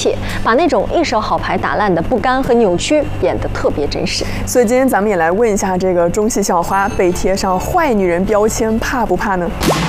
切，把那种一手好牌打烂的不甘和扭曲演得特别真实。 所以今天咱们也来问一下这个中戏校花，被贴上坏女人标签，怕不怕呢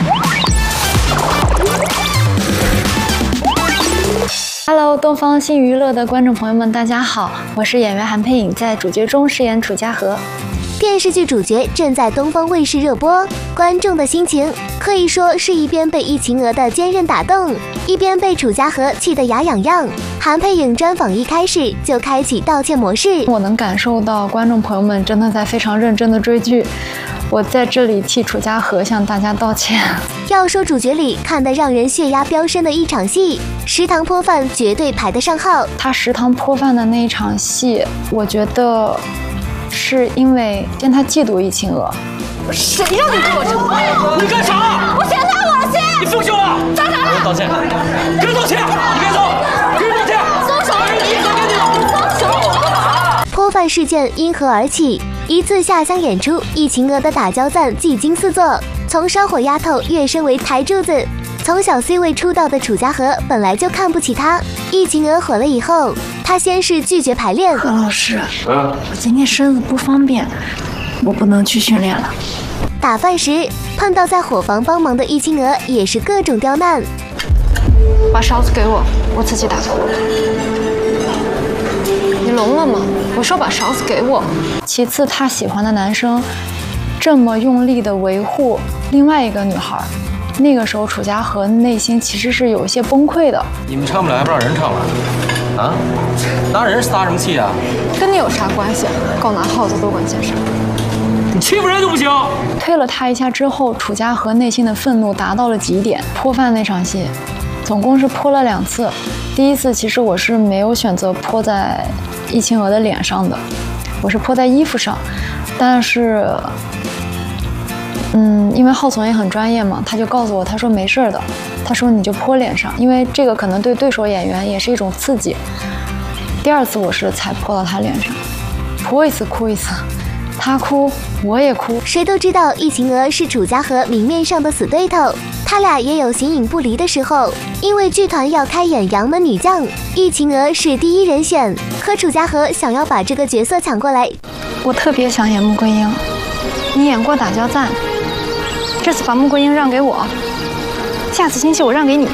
？Hello， 东方新娱乐的观众朋友们，大家好，我是演员韩佩颖，在主角中饰演楚家河。 电视剧主角正在东方卫视热播，观众的心情可以说是一边被易晴娥的坚韧打动，一边被楚家河气得牙痒痒。韩佩颖专访一开始就开启道歉模式， 我能感受到观众朋友们真的在非常认真的追剧，我在这里替楚家河向大家道歉。 要说主角里看得让人血压飙升的一场戏，食堂泼饭绝对排得上号。 他食堂泼饭的那一场戏，我觉得是因为他嫉妒易晴娥。 谁让你跟我成婚呀？你干啥？我先拿我先！你风凶我！咋了？给我道歉！给我道歉！你别走！给我道歉！松手！你松手！ 泼饭事件因何而起？一次下乡演出，易晴娥的打交赞技惊四座，从烧火丫头跃升为台柱子。从小 C 位出道的楚家河本来就看不起她，易晴娥火了以后，她先是拒绝排练。 何老师，我今天身子不方便，我不能去训练了。 打饭时碰到在伙房帮忙的易晴娥，也是各种刁难。 把勺子给我，我自己打饭。你聋了吗？我说把勺子给我。其次，他喜欢的男生这么用力的维护另外一个女孩，那个时候楚家河内心其实是有一些崩溃的。 你们唱不来还不让人唱了啊？拿人撒什么气啊？ 跟你有啥关系啊？够拿耗子多管闲事。 你欺负人就不行。 推了他一下之后，楚家河内心的愤怒达到了极点。泼饭那场戏，总共是泼了2次。第一次其实我是没有选择泼在易晴娥的脸上的，我是泼在衣服上，但是因为浩总也很专业嘛，他就告诉我，他说没事的，他说你就泼脸上，因为这个可能对对手演员也是一种刺激。第2次我是才泼到他脸上，泼一次哭一次，他哭我也哭。 谁都知道易晴娥是楚家河明面上的死对头，他俩也有形影不离的时候。因为剧团要开演杨门女将，易晴娥是第一人选，可楚家河想要把这个角色抢过来。 我特别想演穆桂英，你演过打交赞，这次把穆桂英让给我，下次新戏我让给你。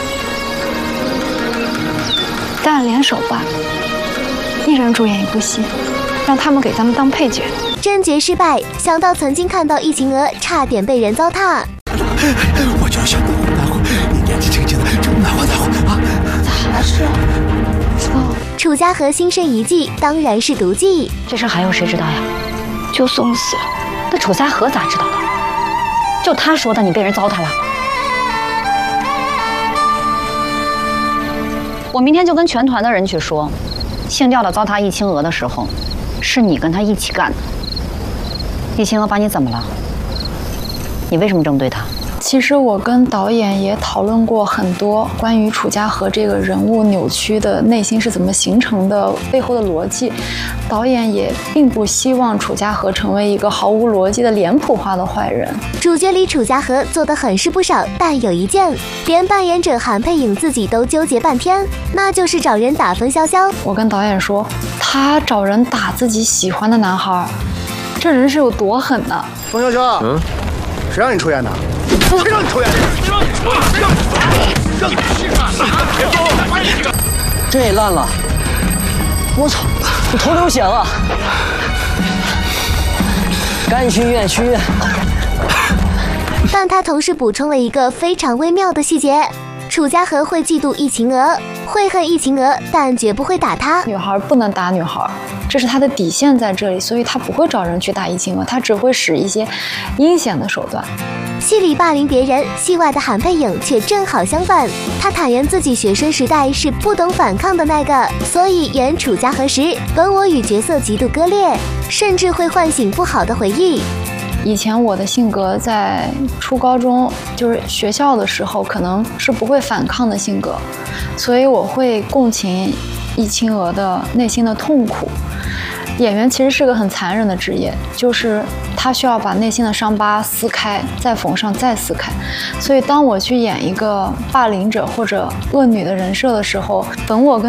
咱俩联手吧，一人主演一部戏，让他们给咱们当配角。 甄决失败，想到曾经看到易晴娥差点被人糟蹋。 我就是想拿货拿货，你年纪轻轻的就拿货啊！ 咋了是？ 楚家河心生一计，当然是毒计。 这事还有谁知道呀？就送死了。那楚家河咋知道的？就他说的，你被人糟蹋了。我明天就跟全团的人去说，姓调的糟蹋易晴娥的时候，是你跟他一起干的。易晴娥把你怎么了？你为什么这么对他？ 其实我跟导演也讨论过很多关于楚家河这个人物扭曲的内心是怎么形成的，背后的逻辑。导演也并不希望楚家河成为一个毫无逻辑的脸谱化的坏人。 主角里楚家河做的很是不少，但有一件连扮演者韩佩颖自己都纠结半天，那就是找人打冯潇潇。 我跟导演说，他找人打自己喜欢的男孩，这人是有多狠呢？ 冯潇潇，谁让你抽烟的？谁让你抽烟的？谁让你抽烟？让你这也烂了！我操，我头流血了，赶紧去医院，去医院。 但他同时补充了一个非常微妙的细节：楚家河会嫉妒易晴娥，会恨易晴娥，但绝不会打她。 女孩不能打女孩，这是他的底线在这里，所以他不会找人去打易晴娥，他只会使一些阴险的手段。 戏里霸凌别人，戏外的韩佩颖却正好相反。她坦言自己学生时代是不懂反抗的那个，所以演楚家河时，本我与角色极度割裂，甚至会唤醒不好的回忆。 以前我的性格在初高中，就是学校的时候，可能是不会反抗的性格，所以我会共情易晴娥的内心的痛苦。演员其实是个很残忍的职业，就是他需要把内心的伤疤撕开，再缝上，再撕开。所以当我去演一个霸凌者或者恶女的人设的时候，本我跟